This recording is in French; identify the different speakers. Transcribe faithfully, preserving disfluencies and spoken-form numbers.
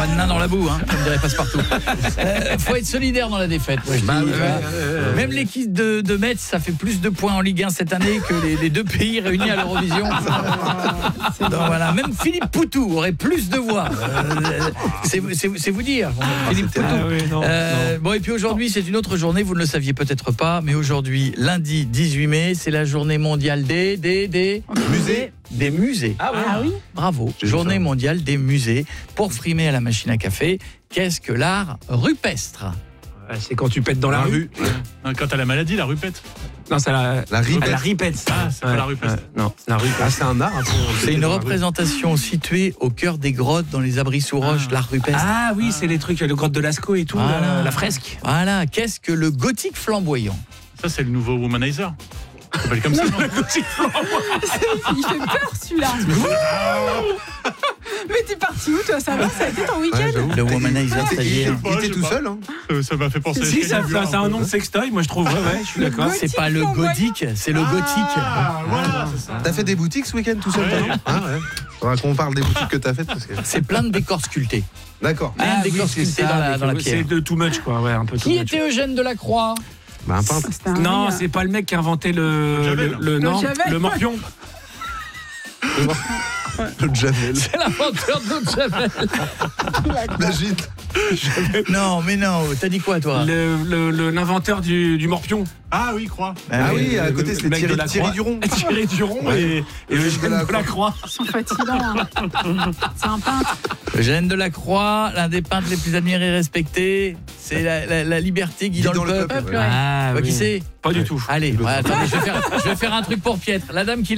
Speaker 1: Pas de nain dans la boue, hein, comme dirait Passepartout. Euh, faut être solidaire dans la défaite. Moi, je
Speaker 2: Bah,
Speaker 1: dis,
Speaker 2: ouais,
Speaker 1: euh,
Speaker 2: ouais, ouais, ouais.
Speaker 1: Même l'équipe de, de Metz, ça fait plus de points en Ligue un cette année que les, les deux pays réunis à l'Eurovision. Donc, voilà. Même Philippe Poutou aurait plus de voix. Euh, c'est, c'est, c'est vous dire. Philippe Poutou.
Speaker 3: Ah oui, non,
Speaker 1: Euh,
Speaker 3: non.
Speaker 1: bon, et puis aujourd'hui, c'est une autre journée. Vous ne le saviez peut-être pas, mais aujourd'hui, lundi dix-huit mai, c'est la journée mondiale des des des
Speaker 2: Musée.
Speaker 1: des musées.
Speaker 4: Ah oui.
Speaker 1: Bravo.
Speaker 2: J'ai
Speaker 1: Journée
Speaker 2: vu ça.
Speaker 1: mondiale des musées. Pour frimer à la machine à café, qu'est-ce que l'art rupestre?
Speaker 3: Ouais, c'est quand tu pètes dans la,
Speaker 2: La
Speaker 3: rue.
Speaker 2: rue.
Speaker 5: Non, quand t'as la maladie, la rupette.
Speaker 3: Non, c'est la,
Speaker 2: La ripette.
Speaker 3: la ripette.
Speaker 5: Ah, c'est pas la rupette.
Speaker 3: ouais, non, la ripette.
Speaker 2: Ah, c'est un art. un peu.
Speaker 1: C'est une
Speaker 2: Dans la rue.
Speaker 1: représentation située au cœur des grottes dans les abris sous roche, l'art rupestre.
Speaker 3: Ah oui, c'est les trucs, le grotte de Lascaux et tout,
Speaker 1: Voilà.
Speaker 3: la, la fresque.
Speaker 1: Voilà, qu'est-ce que le gothique flamboyant?
Speaker 5: Ça, c'est le nouveau Womanizer. Ça s'appelle comme ça, non
Speaker 4: Il fait peur celui-là. Mais t'es parti où toi? Ça va? Ça a été ton
Speaker 2: Ouais,
Speaker 4: week-end?
Speaker 2: j'avoue.
Speaker 1: Le womanizer,
Speaker 2: Il était-
Speaker 1: c'est-à-dire
Speaker 2: Il était
Speaker 5: Je sais
Speaker 2: tout
Speaker 5: pas.
Speaker 2: seul, hein.
Speaker 5: Euh, Ça m'a fait penser à
Speaker 3: Si,
Speaker 5: ce
Speaker 3: ça,
Speaker 5: qu'il y a
Speaker 3: ça,
Speaker 5: eu
Speaker 3: ça a un
Speaker 5: peu.
Speaker 3: nom de sextoy, moi je trouve, ouais, ouais, je suis d'accord.
Speaker 1: c'est pas le gothique, c'est le gothique.
Speaker 5: Ah, voilà, c'est ça.
Speaker 2: T'as fait des boutiques ce week-end tout seul,
Speaker 5: Ouais.
Speaker 2: toi, non? Ah ouais. Faudra qu'on parle des boutiques que t'as faites parce que.
Speaker 1: C'est plein de décors sculptés.
Speaker 2: D'accord.
Speaker 1: Plein de décors sculptés dans la, dans la pierre.
Speaker 3: C'est de too much, quoi, ouais, un peu too
Speaker 1: Qui
Speaker 3: much.
Speaker 1: était Eugène Delacroix?
Speaker 2: Bah, un peintre.
Speaker 4: C'était un
Speaker 3: Non,
Speaker 4: rire.
Speaker 3: c'est pas le mec qui a inventé le.
Speaker 5: Javel.
Speaker 3: Le, le, non,
Speaker 4: Javel.
Speaker 3: le morpion.
Speaker 2: Le Javel.
Speaker 1: C'est l'inventeur de l'eau de Javel.
Speaker 2: La gîte.
Speaker 1: Non, mais non, t'as dit quoi toi?
Speaker 3: Le- le- le- L'inventeur du, du morpion.
Speaker 5: Ah oui, croix.
Speaker 2: Ah oui,
Speaker 3: Le-
Speaker 2: à
Speaker 3: le-
Speaker 2: côté,
Speaker 3: le
Speaker 2: c'était
Speaker 3: mec de
Speaker 2: Thierry,
Speaker 3: la
Speaker 2: Thierry
Speaker 3: Croix.
Speaker 2: Duron.
Speaker 3: Thierry Duron
Speaker 2: Ouais.
Speaker 3: et, et
Speaker 2: Eugène
Speaker 3: Eugène
Speaker 2: Delacroix.
Speaker 3: Delacroix.
Speaker 4: Ils sont fatigants. Hein. C'est un peintre.
Speaker 1: Eugène Delacroix, l'un des peintres les plus admirés et respectés. C'est la, la- la liberté guidant
Speaker 2: Guidant
Speaker 1: le
Speaker 2: le
Speaker 1: peuple.
Speaker 2: peuple,
Speaker 4: ouais.
Speaker 3: Ah,
Speaker 1: Tu vois
Speaker 3: oui.
Speaker 1: qui c'est?
Speaker 3: Pas du tout.
Speaker 1: Allez,
Speaker 2: Le-
Speaker 1: ouais, attendez, je vais, faire, je vais faire un truc pour Pietre. La dame qui